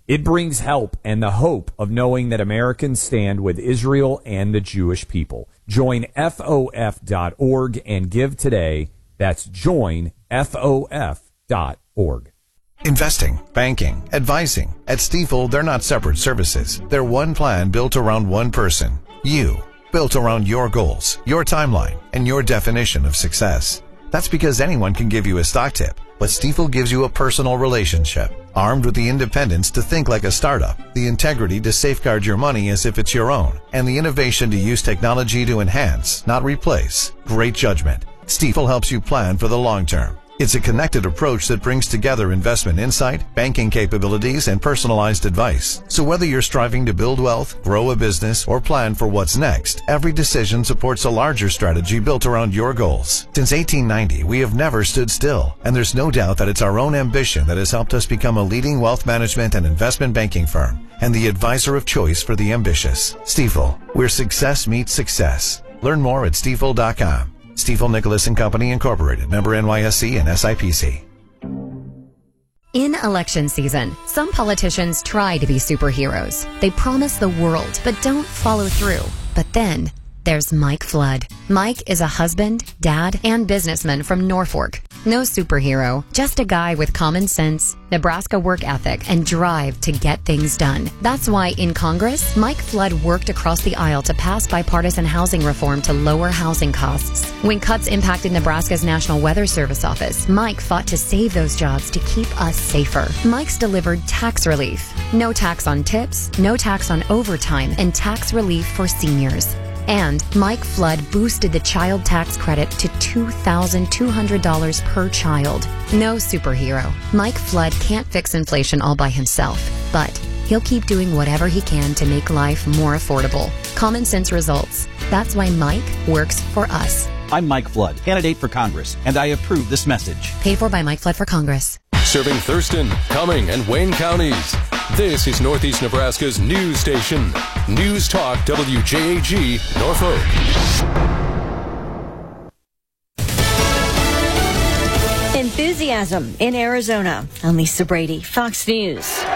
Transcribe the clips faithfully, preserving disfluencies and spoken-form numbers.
It brings help and the hope of knowing that Americans stand with Israel and the Jewish people. Join F O F dot org and give today. That's join F O F dot org. Investing, banking, advising. At Stifel, they're not separate services. They're one plan built around one person. You. Built around your goals, your timeline, and your definition of success. That's because anyone can give you a stock tip, but Stifel gives you a personal relationship, armed with the independence to think like a startup, the integrity to safeguard your money as if it's your own, and the innovation to use technology to enhance, not replace. Great judgment. Stifel helps you plan for the long term. It's a connected approach that brings together investment insight, banking capabilities, and personalized advice. So whether you're striving to build wealth, grow a business, or plan for what's next, every decision supports a larger strategy built around your goals. Since eighteen ninety, we have never stood still, and there's no doubt that it's our own ambition that has helped us become a leading wealth management and investment banking firm, and the advisor of choice for the ambitious. Stifel, where success meets success. Learn more at stifel dot com. Stifel Nicholas and Company Incorporated, member N Y S C and S I P C. In election season, some politicians try to be superheroes. They promise the world, but don't follow through. But then there's Mike Flood. Mike is a husband, dad, and businessman from Norfolk. No superhero, just a guy with common sense, Nebraska work ethic, and drive to get things done. That's why in Congress, Mike Flood worked across the aisle to pass bipartisan housing reform to lower housing costs. When cuts impacted Nebraska's National Weather Service office, Mike fought to save those jobs to keep us safer. Mike's delivered tax relief. No tax on tips, no tax on overtime, and tax relief for seniors. And Mike Flood boosted the child tax credit to two thousand two hundred dollars per child. No superhero. Mike Flood can't fix inflation all by himself, but he'll keep doing whatever he can to make life more affordable. Common sense results. That's why Mike works for us. I'm Mike Flood, candidate for Congress, and I approve this message. Paid for by Mike Flood for Congress. Serving Thurston, Cumming, and Wayne counties. This is Northeast Nebraska's news station. News Talk W J A G, Norfolk. Enthusiasm in Arizona. I'm Lisa Brady, Fox News.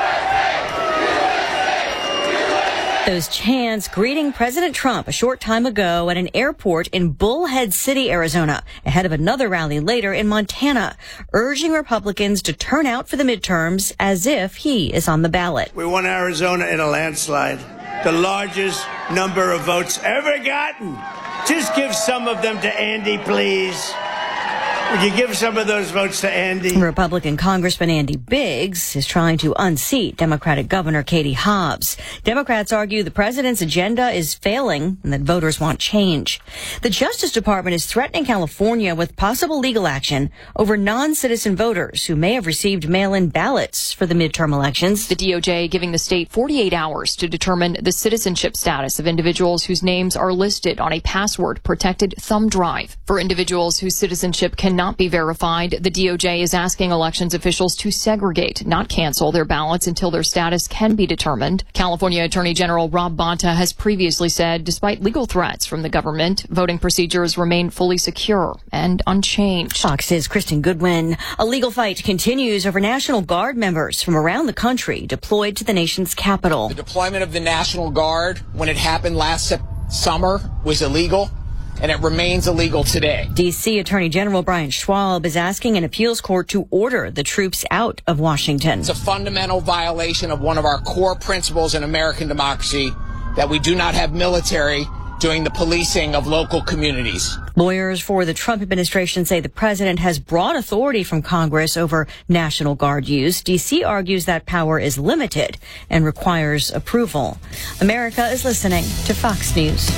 Those chants greeting President Trump a short time ago at an airport in Bullhead City, Arizona, ahead of another rally later in Montana, urging Republicans to turn out for the midterms as if he is on the ballot. We won Arizona in a landslide, the largest number of votes ever gotten. Just give some of them to Andy, please. Would you give some of those votes to Andy? Republican Congressman Andy Biggs is trying to unseat Democratic Governor Katie Hobbs. Democrats argue the president's agenda is failing and that voters want change. The Justice Department is threatening California with possible legal action over non-citizen voters who may have received mail-in ballots for the midterm elections. The D O J giving the state forty-eight hours to determine the citizenship status of individuals whose names are listed on a password-protected thumb drive. For individuals whose citizenship can not be verified, the D O J is asking elections officials to segregate, not cancel their ballots until their status can be determined. California Attorney General Rob Bonta has previously said, despite legal threats from the government, voting procedures remain fully secure and unchanged. Fox's Kristen Goodwin. A legal fight continues over National Guard members from around the country deployed to the nation's capital. The deployment of the National Guard, when it happened last summer, was illegal, and it remains illegal today. D C Attorney General Brian Schwab is asking an appeals court to order the troops out of Washington. It's a fundamental violation of one of our core principles in American democracy, that we do not have military doing the policing of local communities. Lawyers for the Trump administration say the president has broad authority from Congress over National Guard use. D C argues that power is limited and requires approval. America is listening to Fox News.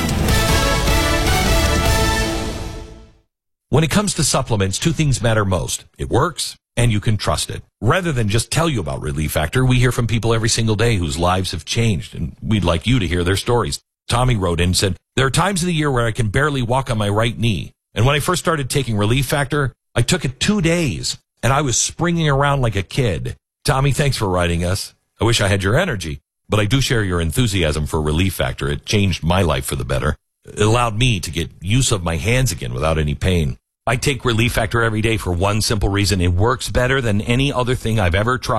When it comes to supplements, two things matter most. It works, and you can trust it. Rather than just tell you about Relief Factor, we hear from people every single day whose lives have changed, and we'd like you to hear their stories. Tommy wrote in and said, there are times of the year where I can barely walk on my right knee. And when I first started taking Relief Factor, I took it two days, and I was springing around like a kid. Tommy, thanks for writing us. I wish I had your energy, but I do share your enthusiasm for Relief Factor. It changed my life for the better. It allowed me to get use of my hands again without any pain. I take Relief Factor every day for one simple reason. It works better than any other thing I've ever tried.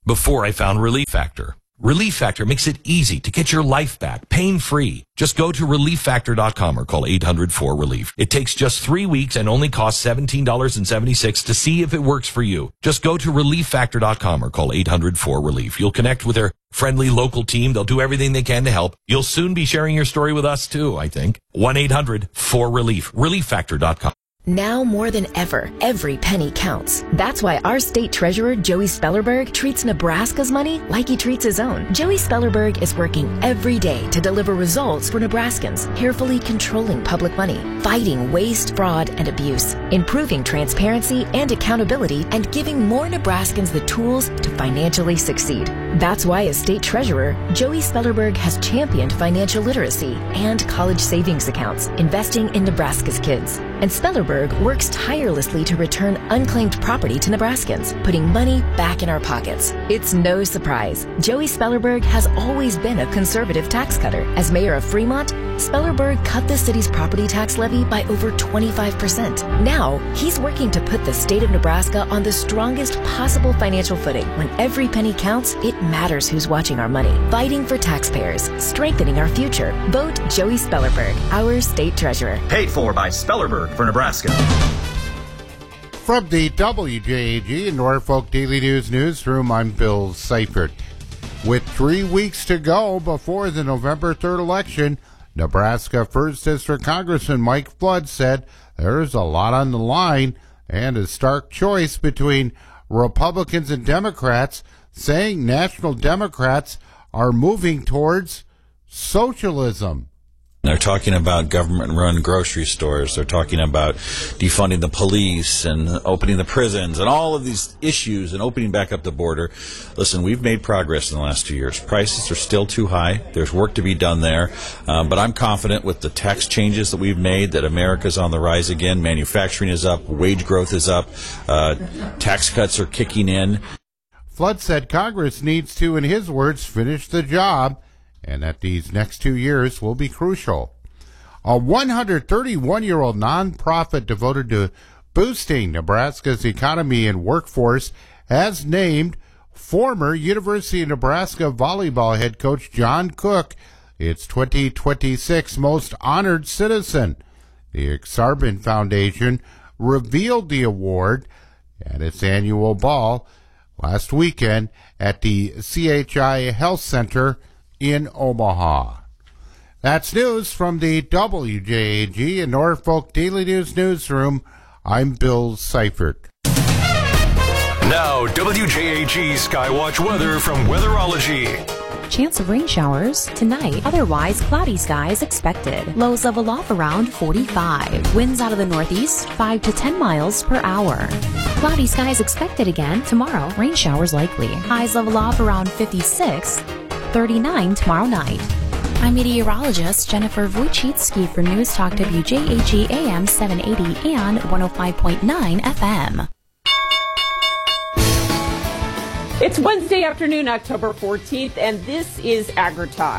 before I found Relief Factor. Relief Factor makes it easy to get your life back, pain-free. Just go to relief factor dot com or call eight hundred four relief. It takes just three weeks and only costs seventeen dollars and seventy-six cents to see if it works for you. Just go to relief factor dot com or call eight hundred four relief. You'll connect with their friendly local team. They'll do everything they can to help. You'll soon be sharing your story with us too, I think. one eight hundred four relief. relief factor dot com. Now more than ever, every penny counts. That's why our state treasurer, Joey Spellerberg, treats Nebraska's money like he treats his own. Joey Spellerberg is working every day to deliver results for Nebraskans, carefully controlling public money, fighting waste, fraud, and abuse, improving transparency and accountability, and giving more Nebraskans the tools to financially succeed. That's why as state treasurer, Joey Spellerberg has championed financial literacy and college savings accounts, investing in Nebraska's kids. And Spellerberg works tirelessly to return unclaimed property to Nebraskans, putting money back in our pockets. It's no surprise. Joey Spellerberg has always been a conservative tax cutter. As mayor of Fremont, Spellerberg cut the city's property tax levy by over twenty-five percent. Now, he's working to put the state of Nebraska on the strongest possible financial footing. When every penny counts, it matters who's watching our money. Fighting for taxpayers, strengthening our future. Vote Joey Spellerberg, our state treasurer. Paid for by Spellerberg for Nebraska. From the W J A G and Norfolk Daily News Newsroom, I'm Bill Seifert. With three weeks to go before the November third election, Nebraska first District Congressman Mike Flood said there's a lot on the line and a stark choice between Republicans and Democrats, saying National Democrats are moving towards socialism. They're talking about government-run grocery stores. They're talking about defunding the police and opening the prisons and all of these issues and opening back up the border. Listen, we've made progress in the last two years. Prices are still too high. There's work to be done there. Um, but I'm confident with the tax changes that we've made that America's on the rise again. Manufacturing is up. Wage growth is up. Uh, tax cuts are kicking in. Flood said Congress needs to, in his words, finish the job, and that these next two years will be crucial. A one hundred thirty-one-year-old nonprofit devoted to boosting Nebraska's economy and workforce has named former University of Nebraska volleyball head coach John Cook its twenty twenty-six Most Honored Citizen. The Exarban Foundation revealed the award at its annual ball last weekend at the C H I Health Center in Omaha. That's news from the W J A G and Norfolk Daily News Newsroom. I'm Bill Seifert. Now, W J A G Skywatch weather from Weatherology. Chance of rain showers tonight. Otherwise, cloudy skies expected. Lows level off around forty-five. Winds out of the northeast, five to ten miles per hour. Cloudy skies expected again tomorrow. Rain showers likely. Highs level off around fifty-six. thirty-nine tomorrow night. I'm meteorologist Jennifer Wojcicki for News Talk W J A G A M seven eighty and one oh five point nine F M. It's Wednesday afternoon, October fourteenth, and this is AgriTalk.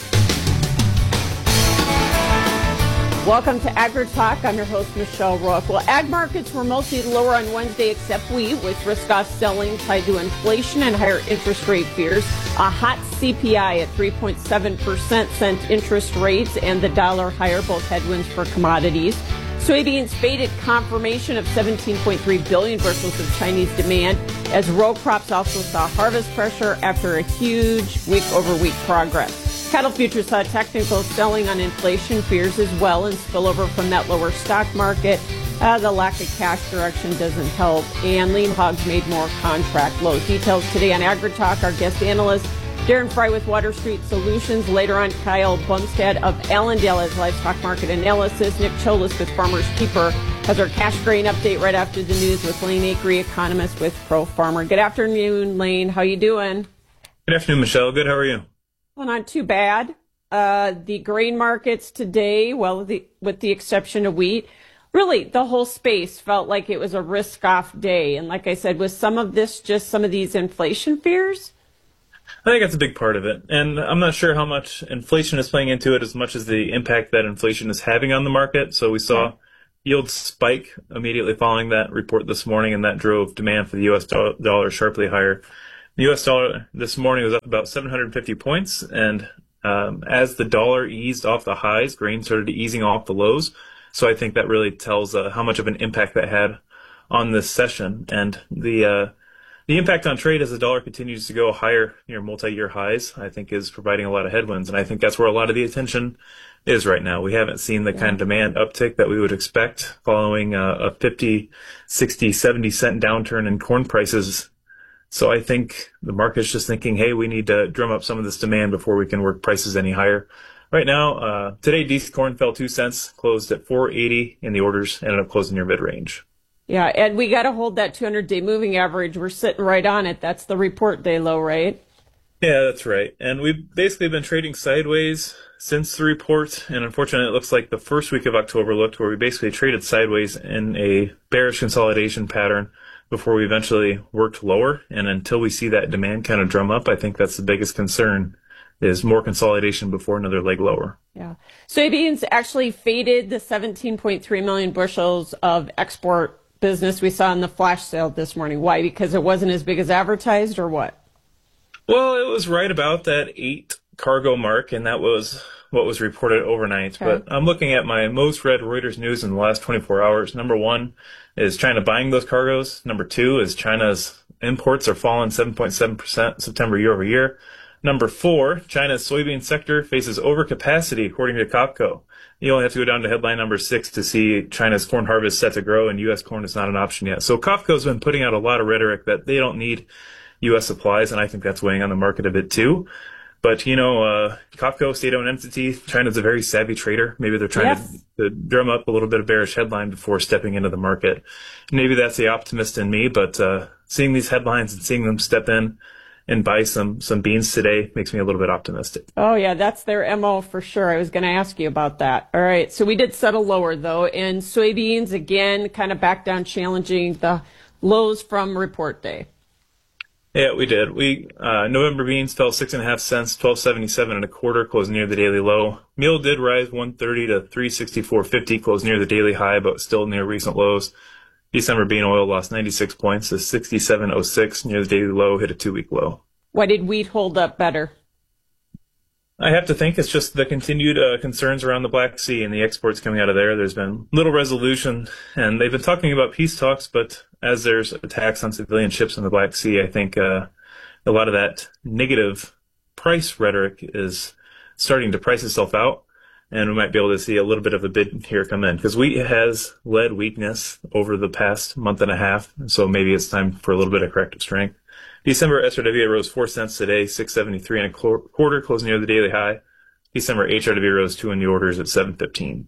Welcome to AgriTalk. I'm your host, Michelle Rook. Well, ag markets were mostly lower on Wednesday except wheat, with risk-off selling tied to inflation and higher interest rate fears. A hot C P I at three point seven percent sent interest rates and the dollar higher, both headwinds for commodities. Soybeans faded confirmation of seventeen point three billion bushels of Chinese demand, as row crops also saw harvest pressure after a huge week-over-week progress. Cattle futures saw technical selling on inflation fears as well, and spillover from that lower stock market. Uh, the lack of cash direction doesn't help, and lean hogs made more contract lows. Details today on AgriTalk. Our guest analyst, Darren Fry with Water Street Solutions. Later on, Kyle Bumstead of Allendale has livestock market analysis. Nick Cholis with Farmers Keeper has our cash grain update right after the news with Lane Acree, economist with Pro Farmer. Good afternoon, Lane. How you doing? Good afternoon, Michelle. Good. How are you? Well, not too bad. Uh, the grain markets today, well, the, with the exception of wheat, really the whole space felt like it was a risk-off day. And like I said, was some of this just some of these inflation fears? I think that's a big part of it. And I'm not sure how much inflation is playing into it as much as the impact that inflation is having on the market. So we saw yeah. yields spike immediately following that report this morning, and that drove demand for the U S dollar sharply higher. The U S dollar this morning was up about seven hundred fifty points, and um, as the dollar eased off the highs, grain started easing off the lows. So I think that really tells uh, how much of an impact that had on this session. And the uh, the impact on trade as the dollar continues to go higher near multi-year highs, I think, is providing a lot of headwinds. And I think that's where a lot of the attention is right now. We haven't seen the kind of demand uptick that we would expect following uh, a fifty, sixty, seventy cent downturn in corn prices. So I think the market's just thinking, hey, we need to drum up some of this demand before we can work prices any higher. Right now, uh, today, D C corn fell two cents, closed at four eighty, and the orders ended up closing near mid-range. Yeah, and we got to hold that two hundred day moving average. We're sitting right on it. That's the report day low, right? Yeah, that's right. And we've basically been trading sideways since the report. And unfortunately, it looks like the first week of October looked where we basically traded sideways in a bearish consolidation pattern before we eventually worked lower. And until we see that demand kind of drum up, I think that's the biggest concern, is more consolidation before another leg lower. Yeah. Soybeans actually faded the seventeen point three million bushels of export business we saw in the flash sale this morning. Why? Because it wasn't as big as advertised, or what? Well, it was right about that eight cargo mark, and that was what was reported overnight. Okay. But I'm looking at my most read Reuters news in the last twenty-four hours. Number one is China buying those cargoes. Number two is China's imports are falling seven point seven percent September year over year. Number four, China's soybean sector faces overcapacity, according to COPCO. You only have to go down to headline number six to see China's corn harvest set to grow, and U S corn is not an option yet. So COPCO's been putting out a lot of rhetoric that they don't need U S supplies, and I think that's weighing on the market a bit too. But, you know, uh, COPCO, state-owned entity, China's a very savvy trader. Maybe they're trying Yes. to, to drum up a little bit of bearish headline before stepping into the market. Maybe that's the optimist in me, but uh, seeing these headlines and seeing them step in and buy some some beans today makes me a little bit optimistic. Oh, yeah, that's their M O for sure. I was going to ask you about that. All right, so we did settle lower, though, and soybeans, again, kind of back down, challenging the lows from report day. Yeah, we did. We uh, November beans fell six and a half cents, twelve seventy seven and a quarter, closed near the daily low. Meal did rise one thirty to three sixty four fifty, closed near the daily high, but still near recent lows. December bean oil lost ninety six points to sixty seven oh six, near the daily low, hit a two week low. Why did wheat hold up better? I have to think it's just the continued uh, concerns around the Black Sea and the exports coming out of there. There's been little resolution, and they've been talking about peace talks, but as there's attacks on civilian ships in the Black Sea, I think uh, a lot of that negative price rhetoric is starting to price itself out, and we might be able to see a little bit of a bid here come in, because wheat has led weakness over the past month and a half, so maybe it's time for a little bit of corrective strength. December S R W A rose four cents today, six seventy-three and a quarter, closed near the daily high. December H R W A rose two in the orders at seven fifteen.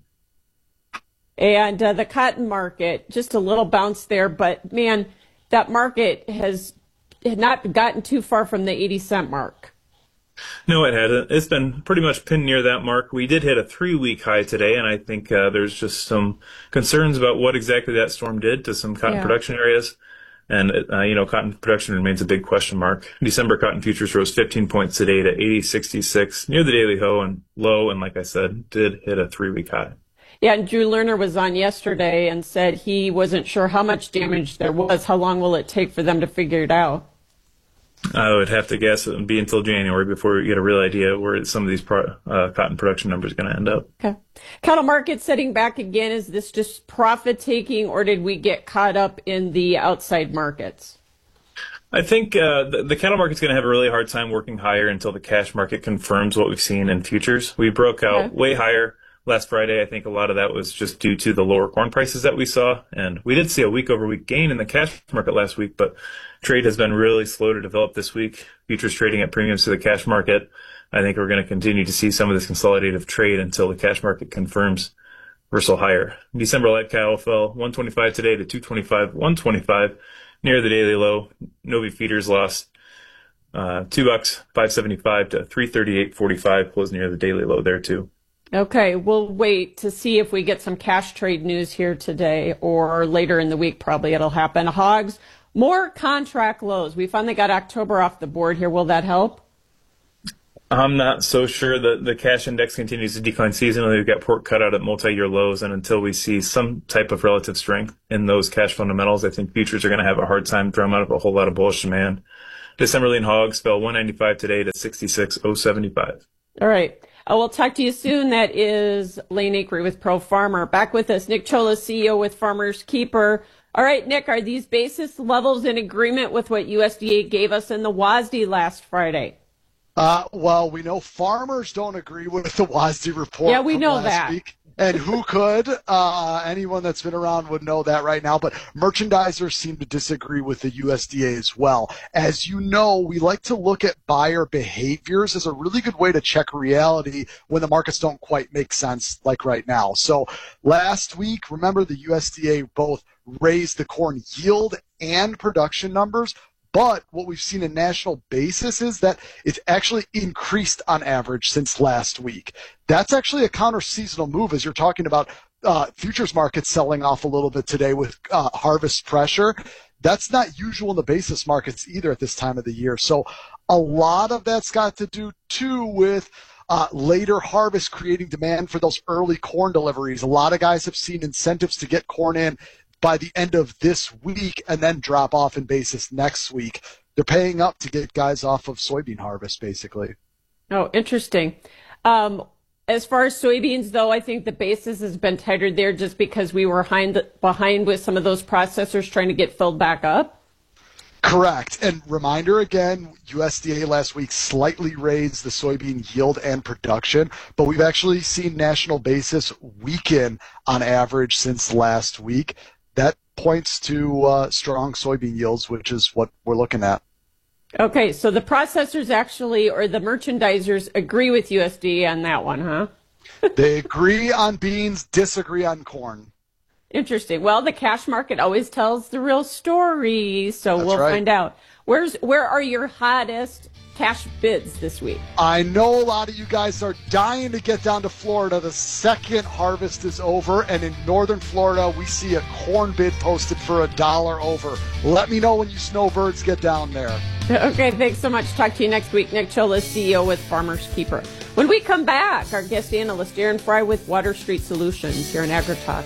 And uh, the cotton market, just a little bounce there, but man, that market has not gotten too far from the eighty cent mark. No, it hasn't. It's been pretty much pinned near that mark. We did hit a three-week high today, and I think uh, there's just some concerns about what exactly that storm did to some cotton Yeah. production areas. And, uh, you know, cotton production remains a big question mark. December cotton futures rose fifteen points today to eighty sixty-six, near the daily low, and low, and like I said, did hit a three-week high. Yeah, and Drew Lerner was on yesterday and said he wasn't sure how much damage there was. How long will it take for them to figure it out? I would have to guess it would be until January before we get a real idea where some of these pro- uh, cotton production numbers are going to end up. Okay. Cattle market setting back again. Is this just profit taking, or did we get caught up in the outside markets? I think uh, the, the cattle market's going to have a really hard time working higher until the cash market confirms what we've seen in futures. We broke out Okay. way higher last Friday. I think a lot of that was just due to the lower corn prices that we saw. And we did see a week over week gain in the cash market last week, but trade has been really slow to develop this week. Futures trading at premiums to the cash market. I think we're going to continue to see some of this consolidative trade until the cash market confirms reversal higher. December live cattle fell one twenty-five today to two twenty-five, one twenty-five, near the daily low. Novi feeders lost uh, two bucks, five seventy-five to three thirty-eight forty-five, closed near the daily low there too. Okay, we'll wait to see if we get some cash trade news here today, or later in the week probably it'll happen. Hogs, more contract lows. We finally got October off the board here. Will that help? I'm not so sure that the cash index continues to decline seasonally. We've got pork cut out at multi-year lows, and until we see some type of relative strength in those cash fundamentals, I think futures are going to have a hard time drum out of a whole lot of bullish demand. December lean hogs fell one ninety-five today to sixty-six oh seventy-five. All right. Uh, we'll talk to you soon. That is Lane Akery with Pro Farmer. Back with us, Nick Cholas, C E O with Farmers Keeper. All right, Nick, are these basis levels in agreement with what U S D A gave us in the W A S D last Friday? Uh, well, we know farmers don't agree with the W A S D report. Yeah, we from know last that. Week. And who could? Uh, anyone that's been around would know that right now. But merchandisers seem to disagree with the U S D A as well. As you know, we like to look at buyer behaviors as a really good way to check reality when the markets don't quite make sense like right now. So last week, remember the U S D A both raised the corn yield and production numbers. But what we've seen in national basis is that it's actually increased on average since last week. That's actually a counter-seasonal move as you're talking about uh, futures markets selling off a little bit today with uh, harvest pressure. That's not usual in the basis markets either at this time of the year. So a lot of that's got to do, too, with uh, later harvest creating demand for those early corn deliveries. A lot of guys have seen incentives to get corn in by the end of this week and then drop off in basis next week. They're paying up to get guys off of soybean harvest, basically. Oh, interesting. Um, as far as soybeans, though, I think the basis has been tighter there just because we were behind, behind with some of those processors trying to get filled back up. Correct. And reminder again, U S D A last week slightly raised the soybean yield and production, but we've actually seen national basis weaken on average since last week. That points to uh, strong soybean yields, which is what we're looking at. Okay, so the processors actually, or the merchandisers, agree with U S D A on that one, huh? They agree on beans, disagree on corn. Interesting. Well, the cash market always tells the real story, so That's we'll right. find out. Where's where are your hottest cash bids this week? I know a lot of you guys are dying to get down to Florida. The second harvest is over, and in northern Florida, we see a corn bid posted for a dollar over. Let me know when you snowbirds get down there. Okay, thanks so much. Talk to you next week. Nick Cholas, C E O with Farmers Keeper. When we come back, our guest analyst, Darren Fry with Water Street Solutions here in AgriTalk.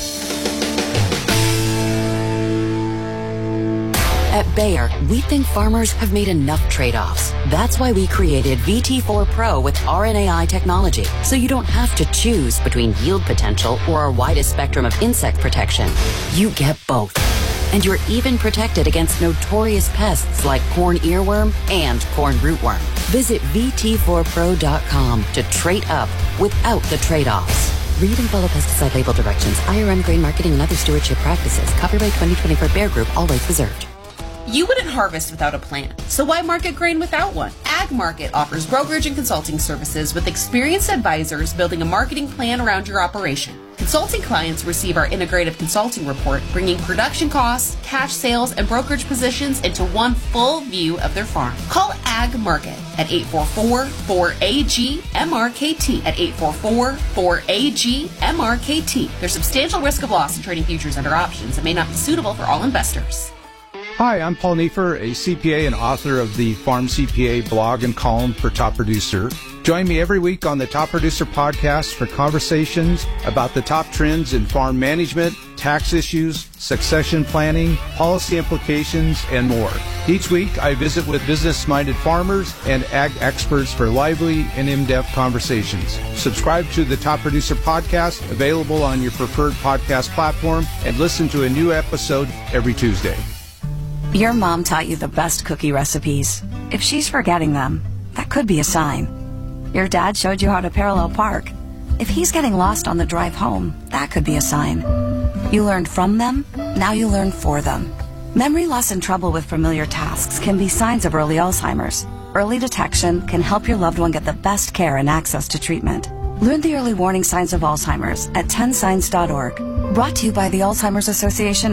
At Bayer, we think farmers have made enough trade-offs. That's why we created V T four Pro with R N A I technology, so you don't have to choose between yield potential or our widest spectrum of insect protection. You get both. And you're even protected against notorious pests like corn earworm and corn rootworm. Visit V T four pro dot com to trade up without the trade-offs. Read and follow pesticide label directions, I R M grain marketing and other stewardship practices. Copyright twenty twenty-four Bayer Group, all rights reserved. You wouldn't harvest without a plan, so why market grain without one? Ag Market offers brokerage and consulting services with experienced advisors building a marketing plan around your operation. Consulting clients receive our integrative consulting report, bringing production costs, cash sales, and brokerage positions into one full view of their farm. Call Ag Market at eight four four, four A G, M R K T at eight four four, four A G, M R K T. There's substantial risk of loss in trading futures under options and may not be suitable for all investors. Hi, I'm Paul Neiffer, a C P A and author of the Farm C P A blog and column for Top Producer. Join me every week on the Top Producer podcast for conversations about the top trends in farm management, tax issues, succession planning, policy implications, and more. Each week, I visit with business-minded farmers and ag experts for lively and in-depth conversations. Subscribe to the Top Producer podcast, available on your preferred podcast platform, and listen to a new episode every Tuesday. Your mom taught you the best cookie recipes. If she's forgetting them, that could be a sign. Your dad showed you how to parallel park. If he's getting lost on the drive home, that could be a sign. You learned from them, now you learn for them. Memory loss and trouble with familiar tasks can be signs of early Alzheimer's. Early detection can help your loved one get the best care and access to treatment. Learn the early warning signs of Alzheimer's at ten signs dot org. Brought to you by the Alzheimer's Association.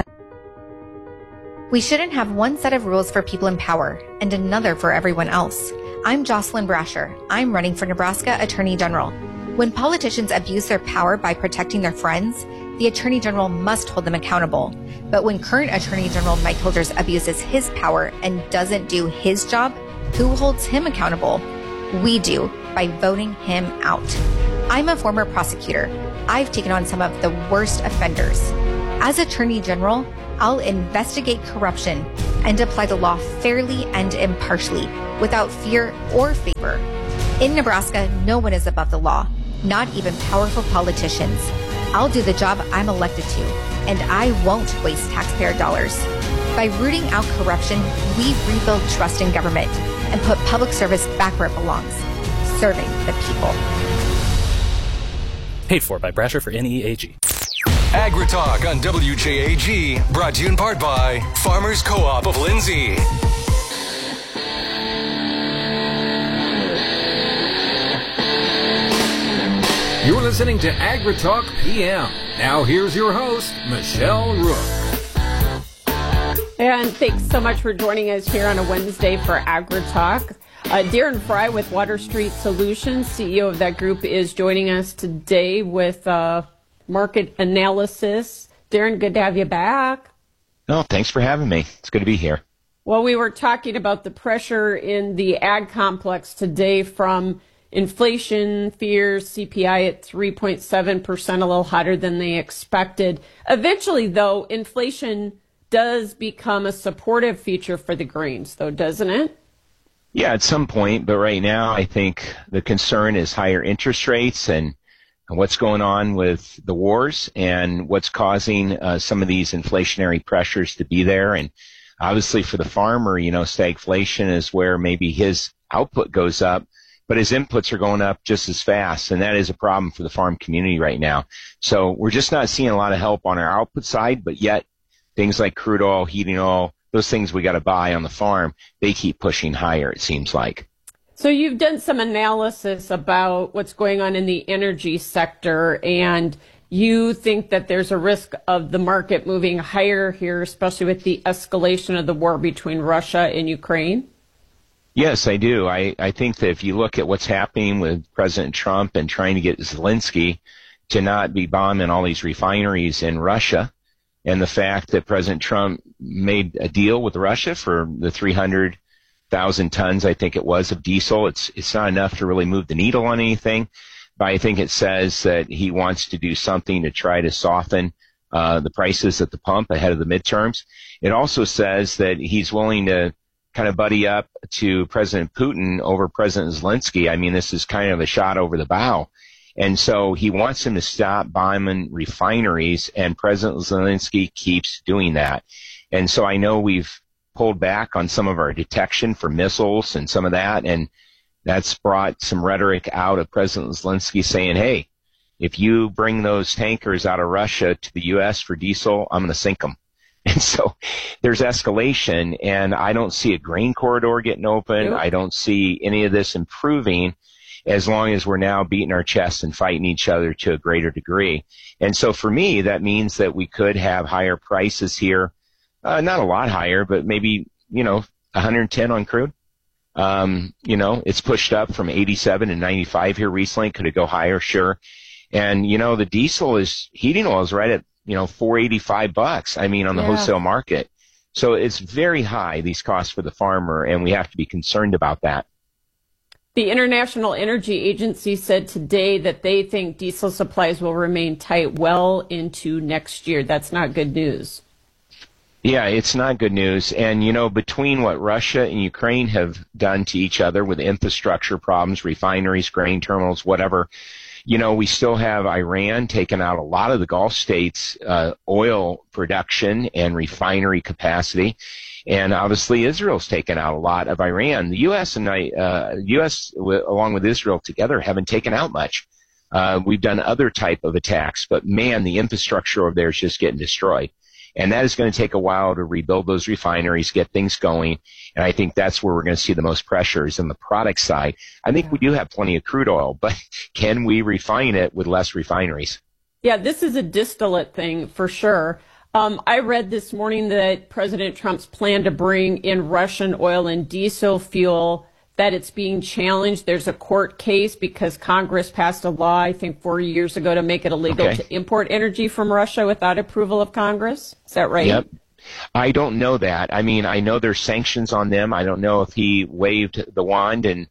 We shouldn't have one set of rules for people in power and another for everyone else. I'm Jocelyn Brasher. I'm running for Nebraska Attorney General. When politicians abuse their power by protecting their friends, the Attorney General must hold them accountable. But when current Attorney General Mike Holders abuses his power and doesn't do his job, who holds him accountable? We do, by voting him out. I'm a former prosecutor. I've taken on some of the worst offenders. As Attorney General, I'll investigate corruption, and apply the law fairly and impartially, without fear or favor. In Nebraska, no one is above the law, not even powerful politicians. I'll do the job I'm elected to, and I won't waste taxpayer dollars. By rooting out corruption, we rebuild trust in government and put public service back where it belongs, serving the people. Paid for by Brasher for N E A G. AgriTalk on W J A G, brought to you in part by Farmers Co-op of Lindsay. You're listening to AgriTalk P M. Now here's your host, Michelle Rook. And thanks so much for joining us here on a Wednesday for AgriTalk. Uh, Darren Fry with Water Street Solutions, C E O of that group, is joining us today with uh, market analysis. Darren, good to have you back. Oh, thanks for having me. It's good to be here. Well, we were talking about the pressure in the ag complex today from inflation fears, C P I at three point seven percent, a little hotter than they expected. Eventually, though, inflation does become a supportive feature for the grains, though, doesn't it? Yeah, at some point, but right now I think the concern is higher interest rates and what's going on with the wars and what's causing uh, some of these inflationary pressures to be there. And obviously for the farmer, you know, stagflation is where maybe his output goes up, but his inputs are going up just as fast. And that is a problem for the farm community right now. So we're just not seeing a lot of help on our output side, but yet things like crude oil, heating oil, those things we got to buy on the farm, they keep pushing higher, it seems like. So you've done some analysis about what's going on in the energy sector, and you think that there's a risk of the market moving higher here, especially with the escalation of the war between Russia and Ukraine? Yes, I do. I, I think that if you look at what's happening with President Trump and trying to get Zelensky to not be bombing all these refineries in Russia, and the fact that President Trump made a deal with Russia for the three hundred thousand tons, I think it was, of diesel. It's it's not enough to really move the needle on anything, but I think it says that he wants to do something to try to soften uh, the prices at the pump ahead of the midterms. It also says that he's willing to kind of buddy up to President Putin over President Zelensky. I mean, this is kind of a shot over the bow. And so he wants him to stop bombing refineries, and President Zelensky keeps doing that. And so I know we've pulled back on some of our detection for missiles and some of that, and that's brought some rhetoric out of President Zelensky saying, hey, if you bring those tankers out of Russia to the U S for diesel, I'm going to sink them. And so there's escalation, and I don't see a grain corridor getting open. Nope. I don't see any of this improving as long as we're now beating our chests and fighting each other to a greater degree. And so for me, that means that we could have higher prices here, uh, not a lot higher, but maybe, you know, one hundred ten on crude. Um, you know, it's pushed up from eighty-seven to ninety-five here recently. Could it go higher? Sure. And, you know, the diesel is, heating oil is right at, you know, four eighty-five bucks. I mean, on the yeah. wholesale market. So it's very high, these costs for the farmer, and we have to be concerned about that. The International Energy Agency said today that they think diesel supplies will remain tight well into next year. That's not good news. Yeah, it's not good news. And, you know, between what Russia and Ukraine have done to each other with infrastructure problems, refineries, grain terminals, whatever, you know, we still have Iran taking out a lot of the Gulf states' uh, oil production and refinery capacity. And obviously Israel's taken out a lot of Iran. The U S and I, uh, U S w- along with Israel together haven't taken out much. Uh, we've done other type of attacks, but man, the infrastructure over there is just getting destroyed. And that is going to take a while to rebuild those refineries, get things going. And I think that's where we're going to see the most pressures on the product side. I think we do have plenty of crude oil, but can we refine it with less refineries? Yeah, this is a distillate thing for sure. Um, I read this morning that President Trump's plan to bring in Russian oil and diesel fuel, that it's being challenged. There's a court case because Congress passed a law, I think, four years ago to make it illegal okay. to import energy from Russia without approval of Congress. Is that right? Yep. I don't know that. I mean, I know there's sanctions on them. I don't know if he waved the wand and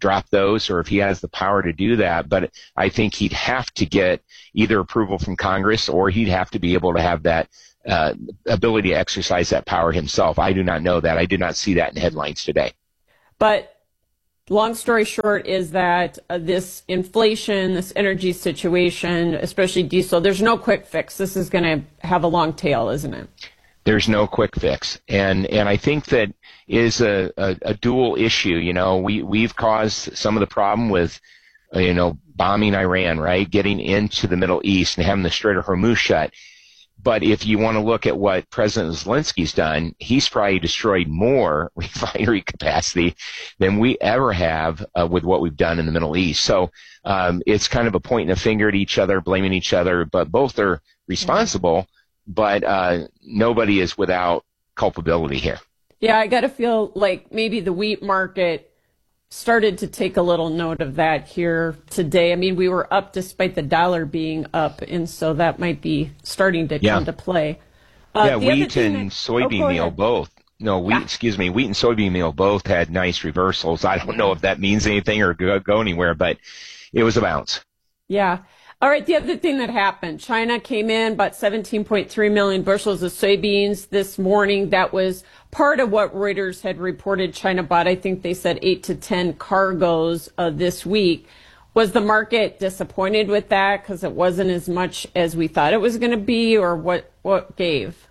drop those or if he has the power to do that. But I think he'd have to get either approval from Congress or he'd have to be able to have that uh, ability to exercise that power himself. I do not know that. I did not see that in headlines today. But long story short is that uh, this inflation, this energy situation, especially diesel, there's no quick fix. This is going to have a long tail, isn't it? There's no quick fix. And and I think that is a, a, a dual issue. You know, we, we've caused some of the problem with, uh, you know, bombing Iran, right? Getting into the Middle East and having the Strait of Hormuz shut. But if you want to look at what President Zelensky's done, he's probably destroyed more refinery capacity than we ever have uh, with what we've done in the Middle East. So um, it's kind of a pointing a finger at each other, blaming each other, but both are responsible, but uh, nobody is without culpability here. Yeah, I got to feel like maybe the wheat market started to take a little note of that here today. I mean, we were up despite the dollar being up, and so that might be starting to yeah. come to play. Uh, yeah, wheat and that, soybean oh, meal ahead. both. No, wheat, yeah. excuse me, wheat and soybean meal both had nice reversals. I don't know if that means anything or go, go anywhere, but it was a bounce. Yeah. All right, the other thing that happened, China came in about seventeen point three million bushels of soybeans this morning. That was part of what Reuters had reported China bought. I think they said eight to ten cargoes uh, this week. Was the market disappointed with that because it wasn't as much as we thought it was going to be, or what, what gave?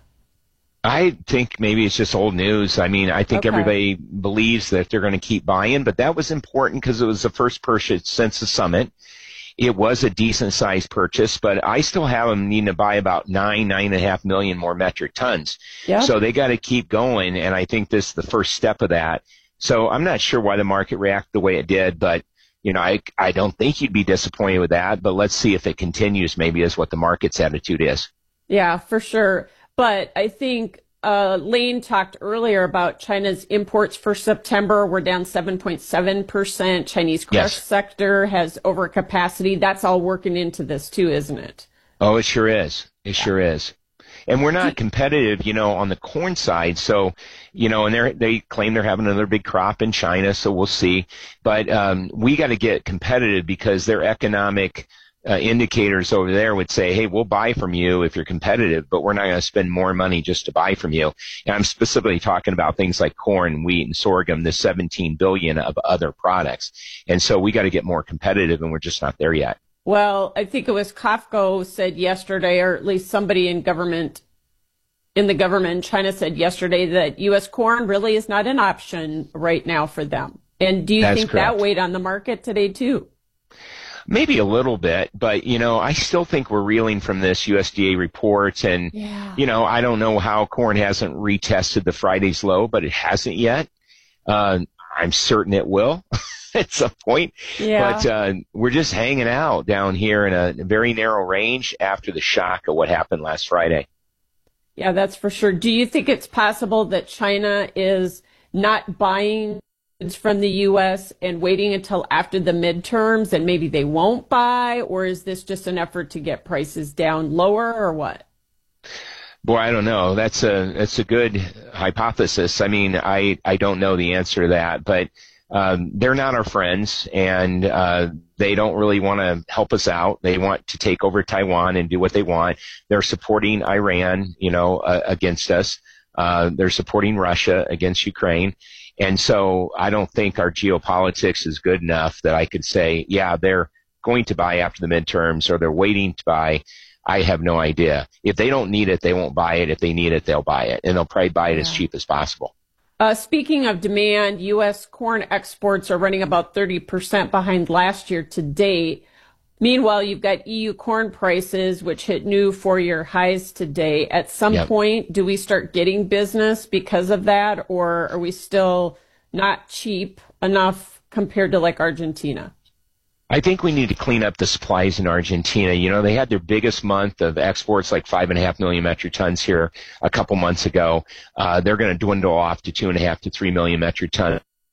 I think maybe it's just old news. I mean, I think okay. everybody believes that they're going to keep buying, but that was important because it was the first purchase since the summit. It was a decent sized purchase, but I still have them needing to buy about nine, nine and a half million more metric tons. Yep. So they got to keep going. And I think this is the first step of that. So I'm not sure why the market reacted the way it did, but you know, I, I don't think you'd be disappointed with that, but let's see if it continues maybe is what the market's attitude is. Yeah, for sure. But I think Uh, Lane talked earlier about China's imports for September were down seven point seven percent. Chinese crush yes. sector has overcapacity. That's all working into this too, isn't it? Oh, it sure is. It yeah. sure is. And we're not competitive, you know, on the corn side. So, you know, and they they claim they're having another big crop in China, so we'll see. But um, we got to get competitive because their economic Uh, indicators over there would say, hey, we'll buy from you if you're competitive, but we're not going to spend more money just to buy from you. And I'm specifically talking about things like corn, wheat, and sorghum, the seventeen billion of other products. And so we got to get more competitive, and we're just not there yet. Well, I think it was Kafko said yesterday, or at least somebody in government, in the government in China said yesterday that U S corn really is not an option right now for them. And do you That's think correct. That weighed on the market today too? Maybe a little bit, but, you know, I still think we're reeling from this U S D A report. And, yeah. you know, I don't know how corn hasn't retested the Friday's low, but it hasn't yet. Uh, I'm certain it will at some point. Yeah. But uh, we're just hanging out down here in a very narrow range after the shock of what happened last Friday. Yeah, that's for sure. Do you think it's possible that China is not buying from the U S and waiting until after the midterms and maybe they won't buy, or is this just an effort to get prices down lower, or what? Boy, I don't know. That's a that's a good hypothesis. I mean, I, I don't know the answer to that, but um, they're not our friends, and uh, they don't really want to help us out. They want to take over Taiwan and do what they want. They're supporting Iran, you know, uh, against us. Uh, they're supporting Russia against Ukraine. And so I don't think our geopolitics is good enough that I could say, yeah, they're going to buy after the midterms or they're waiting to buy. I have no idea. If they don't need it, they won't buy it. If they need it, they'll buy it. And they'll probably buy it yeah. as cheap as possible. Uh, speaking of demand, U S corn exports are running about thirty percent behind last year to date. Meanwhile, you've got E U corn prices, which hit new four-year highs today. At some yep. point, do we start getting business because of that, or are we still not cheap enough compared to like Argentina? I think we need to clean up the supplies in Argentina. You know, they had their biggest month of exports, like five and a half million metric tons here a couple months ago. Uh, they're going to dwindle off to two and a half to three million metric tons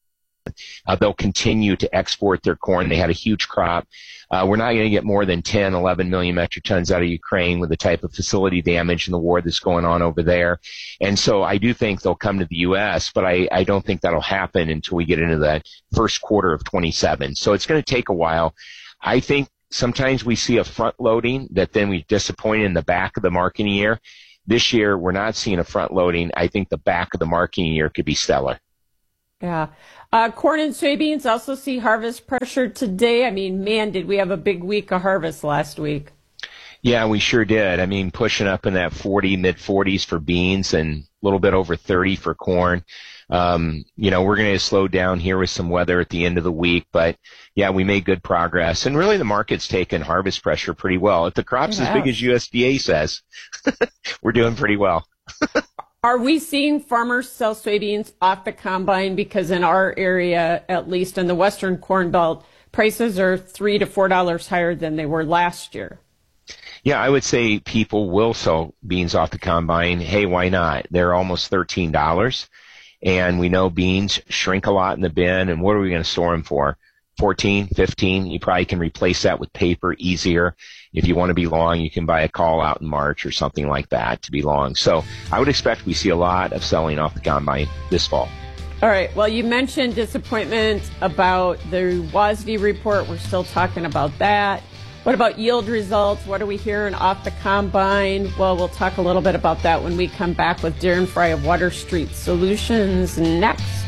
Uh, they'll continue to export their corn. They had a huge crop. Uh, we're not going to get more than ten, eleven million metric tons out of Ukraine with the type of facility damage and the war that's going on over there. And so I do think they'll come to the U S, but I, I don't think that'll happen until we get into the first quarter of twenty-seven. So it's going to take a while. I think sometimes we see a front loading that then we disappoint in the back of the marketing year. This year, we're not seeing a front loading. I think the back of the marketing year could be stellar. Yeah. Uh, corn and soybeans also see harvest pressure today. I mean, man, did we have a big week of harvest last week. Yeah, we sure did. I mean, pushing up in that forty, mid forties for beans and a little bit over thirty for corn. Um, you know, we're going to slow down here with some weather at the end of the week, but yeah, we made good progress. And really the market's taken harvest pressure pretty well. If the crop's as big as U S D A says, we're doing pretty well. Are we seeing farmers sell soybeans off the combine? Because in our area, at least in the Western Corn Belt, prices are three to four dollars higher than they were last year. Yeah, I would say people will sell beans off the combine. Hey, why not? They're almost thirteen dollars. And we know beans shrink a lot in the bin. And what are we going to store them for? fourteen, fifteen. You probably can replace that with paper easier. If you want to be long, you can buy a call out in March or something like that to be long. So I would expect we see a lot of selling off the combine this fall. All right. Well, you mentioned disappointment about the W A S D report. We're still talking about that. What about yield results? What are we hearing off the combine? Well, we'll talk a little bit about that when we come back with Darren Fry of Water Street Solutions next.